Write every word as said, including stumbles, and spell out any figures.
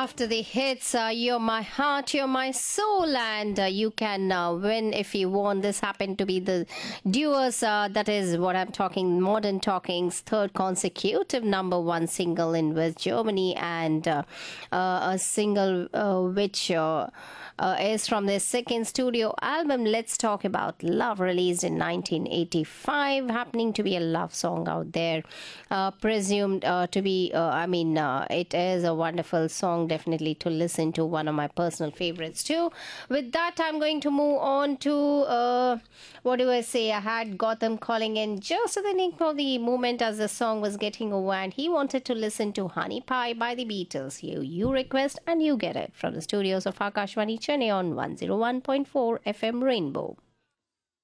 After the hits, uh, You're My Heart, You're My Soul, and uh, you can uh, win if you want. This happened to be the duos, uh, that is what I'm talking, Modern Talking's third consecutive number one single in West Germany, and uh, uh, a single uh, which uh, uh, is from their second studio album, Let's Talk About Love, released in nineteen eighty-five, happening to be a love song out there, uh, presumed uh, to be, uh, I mean, uh, it is a wonderful song, definitely to listen to, one of my personal favorites too. With that, I'm going to move on to, uh, what do I say, I had Gotham calling in just at the nick of the moment as the song was getting over, and he wanted to listen to Honey Pie by the Beatles. You, you request and you get it from the studios of Akashvani Chennai on one oh one point four F M Rainbow.